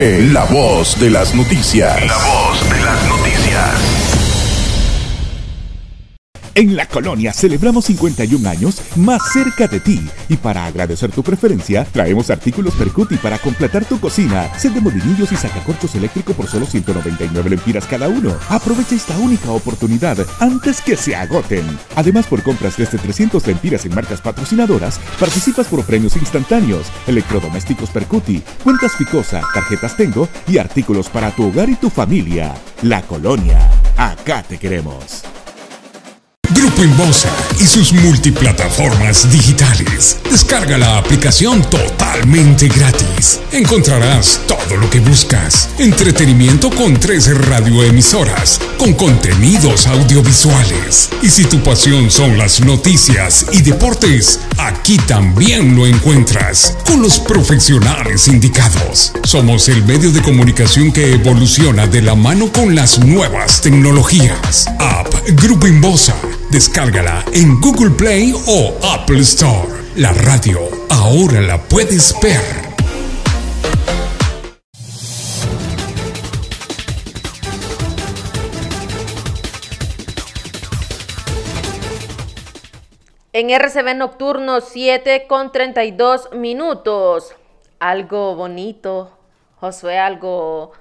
La voz de las noticias. La voz de las noticias. En La Colonia celebramos 51 años más cerca de ti. Y para agradecer tu preferencia, traemos artículos Percuti para completar tu cocina. Set de molinillos y sacacorchos eléctrico por solo 199 lempiras cada uno. Aprovecha esta única oportunidad antes que se agoten. Además, por compras desde 300 lempiras en marcas patrocinadoras, participas por premios instantáneos, electrodomésticos Percuti, cuentas Ficosa, tarjetas Tengo y artículos para tu hogar y tu familia. La Colonia, acá te queremos. Grupo Inbosa y sus multiplataformas digitales. Descarga la aplicación totalmente gratis. Encontrarás todo lo que buscas. Entretenimiento con 13 radioemisoras, con contenidos audiovisuales. Y si tu pasión son las noticias y deportes, aquí también lo encuentras, con los profesionales indicados. Somos el medio de comunicación que evoluciona de la mano con las nuevas tecnologías. App Grupo Inbosa. Descárgala en Google Play o Apple Store. La radio ahora la puedes ver. En RCB Nocturno 7:32. Algo bonito, Josué, algo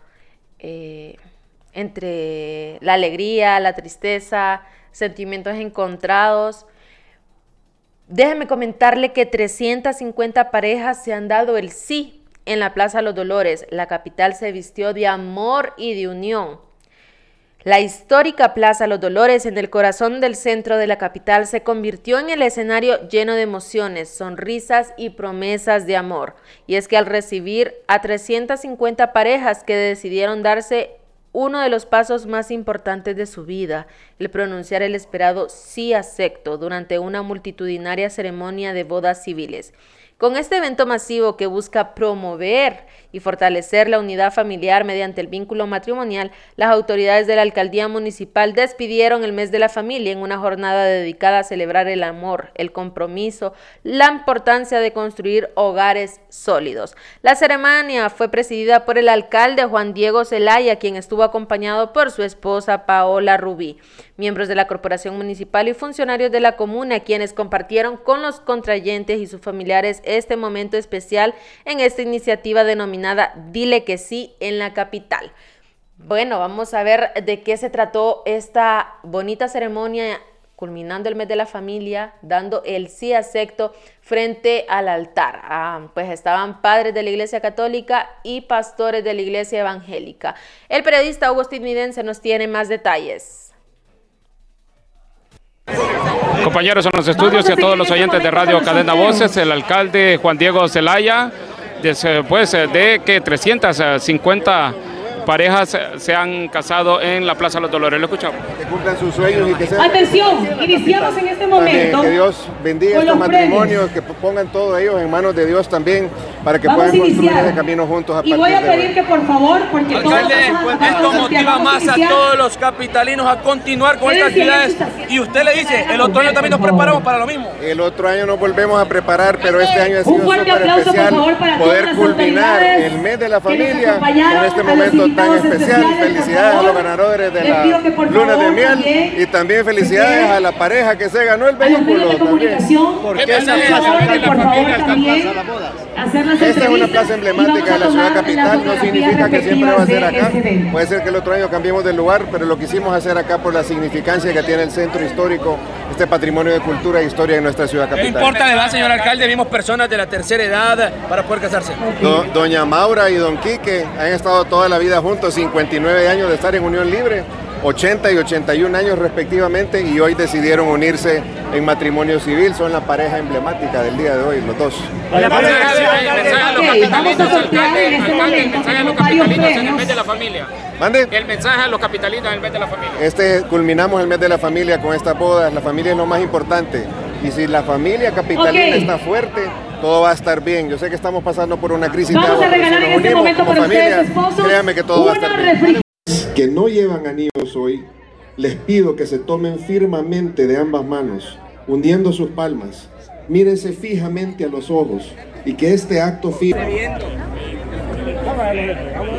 entre la alegría, la tristeza, sentimientos encontrados. Déjeme comentarle que 350 parejas se han dado el sí en la Plaza Los Dolores. La capital se vistió de amor y de unión. La histórica Plaza Los Dolores, en el corazón del centro de la capital, se convirtió en el escenario lleno de emociones, sonrisas y promesas de amor. Y es que al recibir a 350 parejas que decidieron darse uno de los pasos más importantes de su vida, el pronunciar el esperado sí acepto durante una multitudinaria ceremonia de bodas civiles. Con este evento masivo que busca promover y fortalecer la unidad familiar mediante el vínculo matrimonial, las autoridades de la alcaldía municipal despidieron el mes de la familia en una jornada dedicada a celebrar el amor, el compromiso, la importancia de construir hogares sólidos. La ceremonia fue presidida por el alcalde Juan Diego Zelaya, quien estuvo acompañado por su esposa Paola Rubí, miembros de la corporación municipal y funcionarios de la comuna, quienes compartieron con los contrayentes y sus familiares este momento especial en esta iniciativa denominada Dile que sí en la capital. Bueno, vamos a ver de qué se trató esta bonita ceremonia, culminando el mes de la familia, dando el sí acepto frente al altar. Pues estaban padres de la Iglesia Católica y pastores de la Iglesia Evangélica. El periodista Hugo Estidounidense nos tiene más detalles. Compañeros en los estudios y a todos los oyentes de Radio Cadena Voces, el alcalde Juan Diego Zelaya, después de que 350 parejas se han casado en la Plaza Los Dolores. Lo escuchamos. Que cumplan sus sueños y que sean... Atención, iniciamos en este momento. Que Dios bendiga estos matrimonios, que pongan todo ellos en manos de Dios también, para que puedan construir ese camino juntos a partir de hoy. Y voy a pedir que por favor, porque alcalde, esto motiva más a todos los capitalinos a continuar con estas actividades. Y usted le dice, el otro año también nos preparamos para lo mismo. El otro año nos volvemos a preparar, pero este año ha sido súper especial poder culminar el mes de la familia con este momento tan especial. Felicidades a los ganadores de la luna de miel y también felicidades a la pareja que se ganó el vehículo también. Porque esa plaza de la familia está en Plaza Las Bodas. Esta es una plaza emblemática de la ciudad capital, no significa que siempre va a ser acá. Puede ser que el otro año cambiemos de lugar, pero lo quisimos hacer acá por la significancia que tiene el centro histórico, este patrimonio de cultura e historia en nuestra ciudad capital. No importa la edad, señor alcalde, vimos personas de la tercera edad para poder casarse. Doña Maura y don Quique han estado toda la vida juntos, 59 años de estar en unión libre, 80 y 81 años respectivamente, y hoy decidieron unirse en matrimonio civil. Son la pareja emblemática del día de hoy, los dos. El mensaje a los capitalinos, alcalde, el mensaje a los capitalinos en el mes de la familia. ¿Mande? El mensaje a los capitalinos en el mes de la familia. Culminamos el mes de la familia con estas bodas. La familia es lo más importante. Y si la familia capitalina está fuerte, todo va a estar bien. Yo sé que estamos pasando por una crisis de agua, pero si nos unimos como familia, créanme que todo va a estar bien. Que no llevan anillos hoy, les pido que se tomen firmemente de ambas manos, hundiendo sus palmas. Mírense fijamente a los ojos y que este acto firme